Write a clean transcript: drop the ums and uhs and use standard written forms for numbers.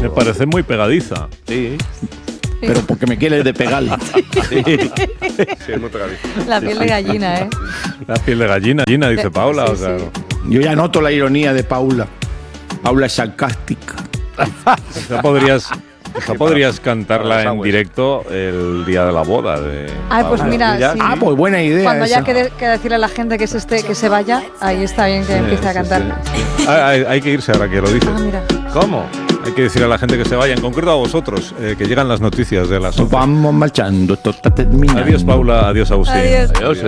Me parece muy pegadiza. Sí. Pero porque me quieres de pegar. Sí, es muy pegadizo. La piel de gallina, ¿eh? La piel de gallina, dice Paula. Sí, o sea, sí. Yo ya noto la ironía de Paula. Paula es sarcástica. quizá podrías cantarla en directo el día de la boda de Ay, pues Paula. mira, Ya- sí. Ah, pues buena idea. Cuando esa. ya quede decirle a la gente que se vaya, ahí está bien que empiece a cantar. Hay que irse ahora que lo dices. Ah, mira. ¿Cómo? Hay que decir a la gente que se vaya, en concreto a vosotros, que llegan las noticias de las Nos 11. vamos marchando, esto está terminando. Adiós, Paula. Adiós, Agustín. Adiós. Adiós.